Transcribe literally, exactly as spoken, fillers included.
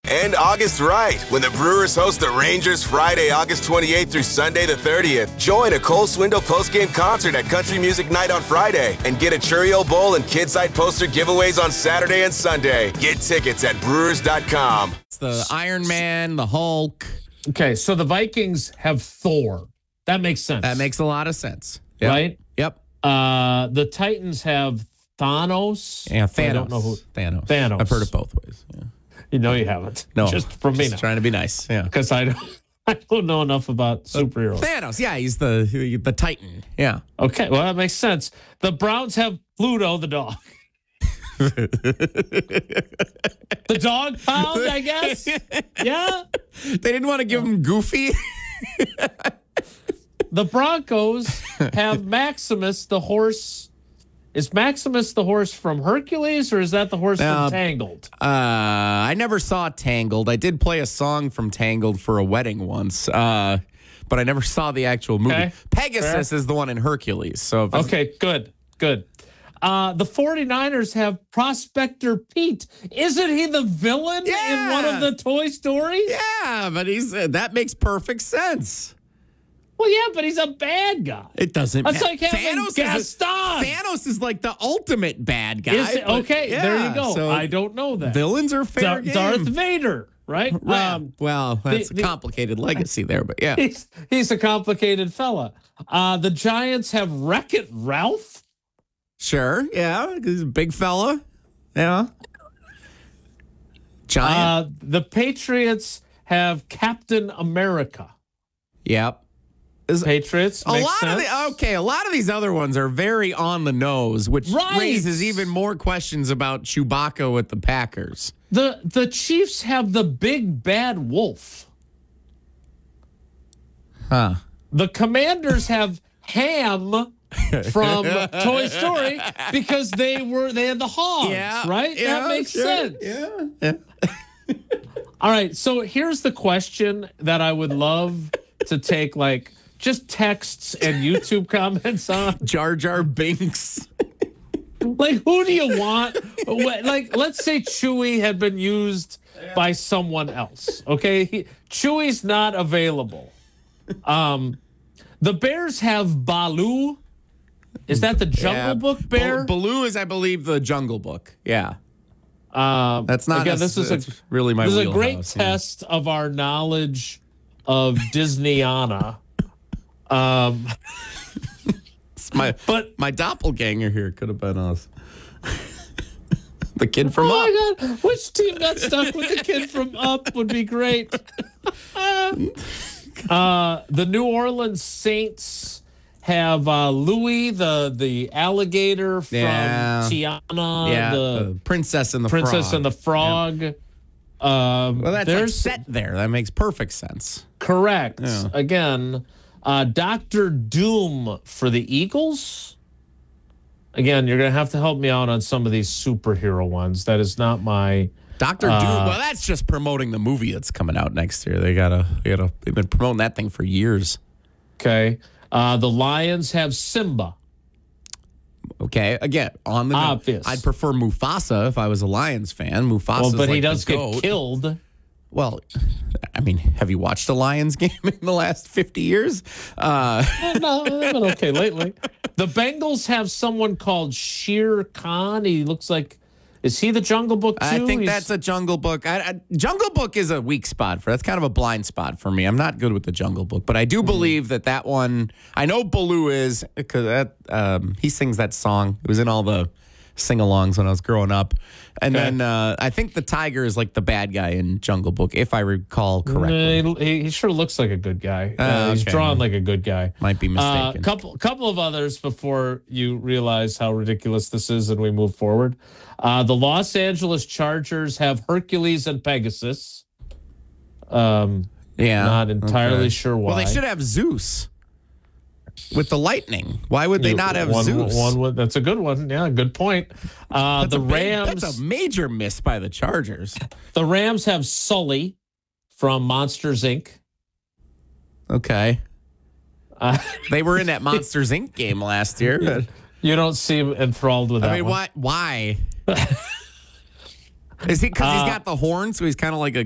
And August right, when the Brewers host the Rangers Friday, August twenty-eighth through Sunday the thirtieth. Join a Cole Swindle postgame concert at Country Music Night on Friday and get a Churio Bowl and Kidside poster giveaways on Saturday and Sunday. Get tickets at brewers dot com. It's the Iron Man, the Hulk. Okay, so the Vikings have Thor. That makes sense. That makes a lot of sense. Yep. Right? Yep. Uh, the Titans have Thanos. Yeah, Thanos. I don't know who. Thanos. Thanos. I've heard it both ways. Yeah. You know you haven't. No. Just from me just now. trying to be nice. Yeah. Because I don't, I don't know enough about superheroes. Thanos. Yeah, he's the the Titan. Yeah. Okay, well, that makes sense. The Browns have Pluto, the dog. The dog pound, I guess? Yeah? They didn't want to give him Goofy. The Broncos have Maximus, the horse. Is Maximus the horse from Hercules, or is that the horse Uh, from Tangled? Uh, I never saw Tangled. I did play a song from Tangled for a wedding once, uh, but I never saw the actual movie. Okay. Pegasus Fair. is the one in Hercules. So if it's- Okay, good, good. Uh, the 49ers have Prospector Pete. Isn't he the villain Yeah. in one of the Toy Stories? yeah, but he's uh, that makes perfect sense. Well, yeah, but he's a bad guy. It doesn't That's matter. like having Is Gaston. a- Thanos is like the ultimate bad guy. Is it? but Okay, yeah, there you go. so I don't know that. villains are fair Dar- game. Darth Vader, right? Well, Um, well, that's the- a complicated legacy there, but yeah. he's, he's a complicated fella. Uh, the Giants have Wreck-It Ralph. Sure, yeah, 'cause he's a big fella. Yeah. Giant. Uh, the Patriots have Captain America. yep. Is- Patriots. A makes lot sense. of the okay, a lot of these other ones are very on the nose, which Right. raises even more questions about Chewbacca with the Packers. The the Chiefs have the big bad wolf. Huh. The Commanders have Ham from Toy Story because they were they had the hogs, right? that makes sense. Yeah. yeah. All right, so here's the question that I would love to take like just texts and YouTube comments on. Jar Jar Binks. Like, who do you want? Wh- Like, let's say Chewie had been used by someone else. Okay, he, Chewie's not available. Um, the Bears have Baloo. Is that the Jungle Yeah. Book bear? Ba- Baloo is, I believe, the Jungle Book. Yeah. Um, That's not again. necess- This is a that's really my this is a great wheelhouse, yeah. test of our knowledge of Disneyana. Um, It's my But- my doppelganger here could have been us. The kid from Up. oh my God, which team got stuck with the kid from Up would be great. uh, the New Orleans Saints have uh, Louis, the the alligator from Yeah. Tiana, yeah, the the Princess and the Princess Frog. and the Frog. Um, Well, that's like there's set there. That makes perfect sense. correct. Yeah. Again, uh, Doctor Doom for the Eagles. Again, you're going to have to help me out on some of these superhero ones. That is not my. Doctor Uh, Doom. Well, that's just promoting the movie that's coming out next year. They gotta, they gotta. They've been promoting that thing for years. Okay. Uh, the Lions have Simba. Okay, again on the Obvious. I'd prefer Mufasa if I was a Lions fan. Mufasa, Well, but like he does the get goat. killed. Well, I mean, have you watched a Lions game in the last fifty years? Uh, No, they've been okay lately. The Bengals have someone called Shere Khan. He looks like, is he the Jungle Book too? I think He's- that's a Jungle Book. I, I, Jungle Book is a weak spot for that's kind of a blind spot for me. I'm not good with the Jungle Book, but I do Mm-hmm. believe that that one. I know Baloo is because that um, he sings that song. It was in all the sing-alongs when I was growing up, and Okay. then uh, I think the tiger is like the bad guy in Jungle Book, if I recall correctly. Uh, he, he sure looks like a good guy. Uh, Oh, He's okay. drawn like a good guy. Might be A mistaken. couple, couple of others before you realize how ridiculous this is and we move forward. Uh, the Los Angeles Chargers have Hercules and Pegasus. Um, yeah, not entirely okay. sure why. Well, they should have Zeus with the lightning. Why would they You- not have one, Zeus? One, would- that's a good one. Yeah, good point. Uh, That's the a big- Rams. That's a major miss by the Chargers. The Rams have Sully from Monsters Incorporated. Okay. Uh, They were in that Monsters Incorporated game last year. but- you don't seem enthralled with that I mean, one. why? Why? Is he because Uh, he's got the horn, so he's kind of like a